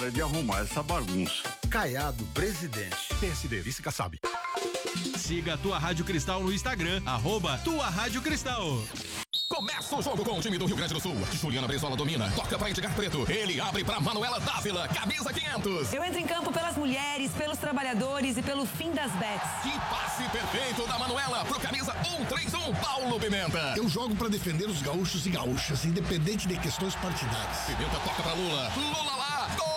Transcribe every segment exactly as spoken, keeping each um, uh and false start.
de arrumar essa bagunça. Caiado, presidente. P S D, vice Kassab. Siga a Tua Rádio Cristal no Instagram, arroba Tua Rádio Cristal. Começa o jogo com o time do Rio Grande do Sul. Juliana Brizola domina, toca para Edgar Preto. Ele abre para Manuela Dávila, camisa quinhentos. Eu entro em campo pelas mulheres, pelos trabalhadores e pelo fim das bets. Que passe perfeito da Manuela pro camisa cento e trinta e um, Paulo Pimenta. Eu jogo para defender os gaúchos e gaúchas, independente de questões partidárias. Pimenta toca para Lula. Lula lá, gol!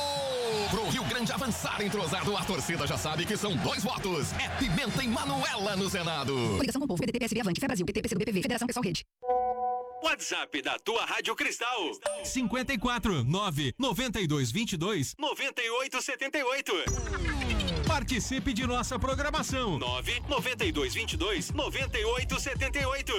Pro Rio Grande avançar entrosado, a torcida já sabe que são dois votos. É Pimenta e Manuela no Senado. Coligação com o Povo, P D T, P S B, Avante, Fé Brasil, P T, P C do B, P V, Federação Pessoal Rede. WhatsApp da Tua Rádio Cristal. cinquenta e quatro, nove, noventa e dois, vinte e dois, noventa e oito, setenta e oito. Participe de nossa programação. nove, noventa e dois, vinte e dois, noventa e oito, setenta e oito.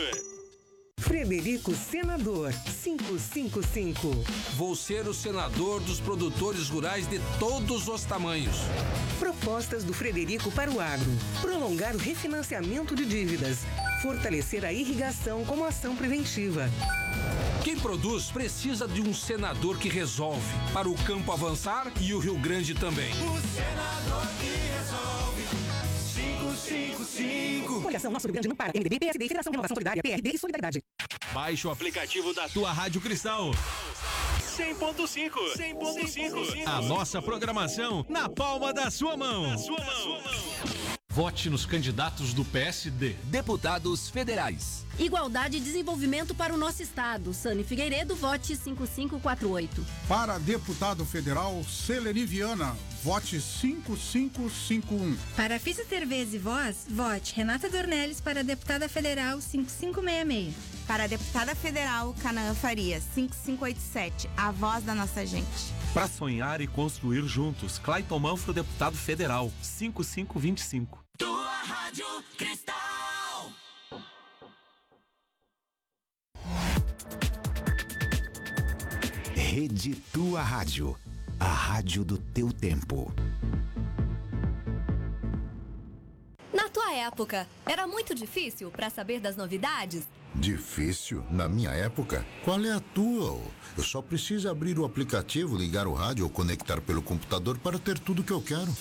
Frederico Senador, quinhentos e cinquenta e cinco. Vou ser o senador dos produtores rurais de todos os tamanhos. Propostas do Frederico para o agro: prolongar o refinanciamento de dívidas, fortalecer a irrigação como ação preventiva. Quem produz precisa de um senador que resolve, para o campo avançar e o Rio Grande também. O senador que resolve. quinhentos e cinquenta e cinco. Coligação Nosso Rio Grande não para. M D B, P S D, Federação Renovação Solidária, P R D e Solidariedade. Baixe o aplicativo da Tua Rádio Cristal. cem ponto cinco. cem ponto cinco. A nossa programação na palma da sua mão. Na sua mão. Vote nos candidatos do P S D. Deputados federais. Igualdade e desenvolvimento para o nosso estado. Sani Figueiredo, vote cinco cinco quatro oito. Para deputado federal, Celeni Viana, vote cinco cinco cinco um. Para Fícia Cerveza e Voz, vote Renata Dornelles para deputada federal cinco cinco seis seis. Para a deputada federal, Canaã Faria, cinco cinco oito sete, a voz da nossa gente. Para sonhar e construir juntos, Clayton Manfro, deputado federal, cinco cinco dois cinco. Tua Rádio Cristal. Rede Tua Rádio, a rádio do teu tempo. Na tua época, era muito difícil para saber das novidades? Difícil? Na minha época? Qual é a tua? Eu só preciso abrir o aplicativo, ligar o rádio ou conectar pelo computador para ter tudo que eu quero.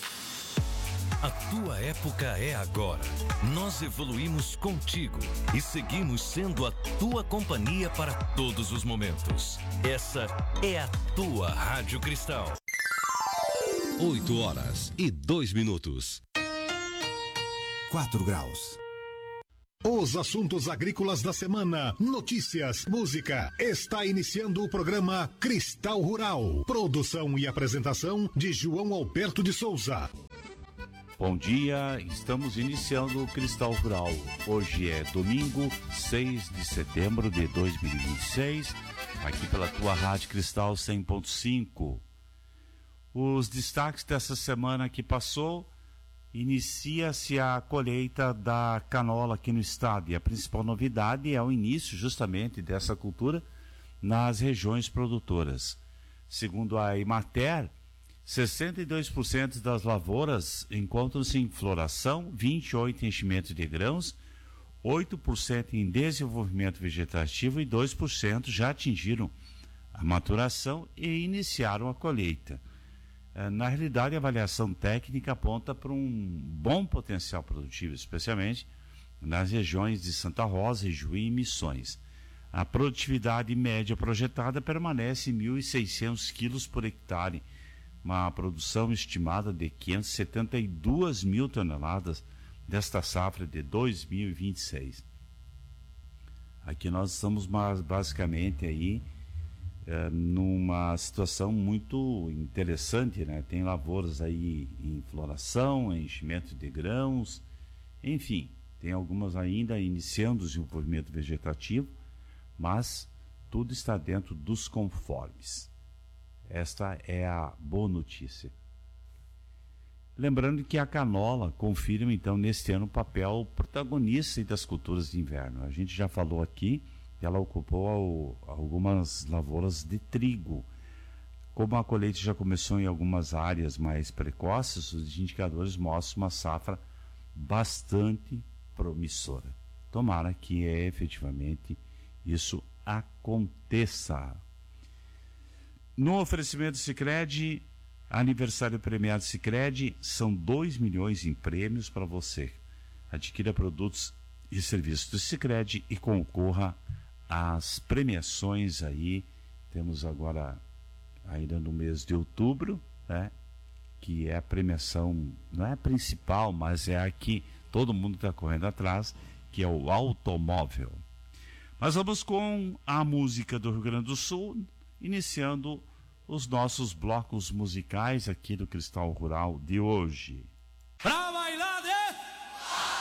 A tua época é agora. Nós evoluímos contigo e seguimos sendo a tua companhia para todos os momentos. Essa é a tua Rádio Cristal. oito horas e dois minutos. quatro graus. Os assuntos agrícolas da semana, notícias, música. Está iniciando o programa Cristal Rural. Produção e apresentação de João Alberto de Souza. Bom dia, estamos iniciando o Cristal Rural. Hoje é domingo, seis de setembro de dois mil e vinte e seis, aqui pela tua Rádio Cristal cem ponto cinco. Os destaques dessa semana que passou: inicia-se a colheita da canola aqui no estado, e a principal novidade é o início justamente dessa cultura nas regiões produtoras. Segundo a Emater, sessenta e dois por cento das lavouras encontram-se em floração, vinte e oito por cento em enchimento de grãos, oito por cento em desenvolvimento vegetativo e dois por cento já atingiram a maturação e iniciaram a colheita. Na realidade, a avaliação técnica aponta para um bom potencial produtivo, especialmente nas regiões de Santa Rosa, Ijuí e Missões. A produtividade média projetada permanece em mil e seiscentos quilos por hectare, uma produção estimada de quinhentas e setenta e duas mil toneladas desta safra de dois mil e vinte e seis. Aqui nós estamos basicamente aí é, numa situação muito interessante, né? Tem lavouras aí em floração, em enchimento de grãos, enfim, tem algumas ainda iniciando o desenvolvimento vegetativo, mas tudo está dentro dos conformes. Esta é a boa notícia. Lembrando que a canola confirma, então, neste ano, o papel protagonista das culturas de inverno. A gente já falou aqui que ela ocupou algumas lavouras de trigo. Como a colheita já começou em algumas áreas mais precoces, os indicadores mostram uma safra bastante promissora. Tomara que é, efetivamente isso aconteça. No oferecimento Sicredi, Aniversário premiado Sicredi, são dois milhões em prêmios para você. Adquira produtos e serviços do Sicredi e concorra às premiações aí. Temos agora, ainda no mês de outubro, né? Que é a premiação, não é a principal, mas é a que todo mundo está correndo atrás, que é o automóvel. Mas vamos com a música do Rio Grande do Sul, iniciando os nossos blocos musicais aqui do Cristal Rural de hoje. Pra bailar!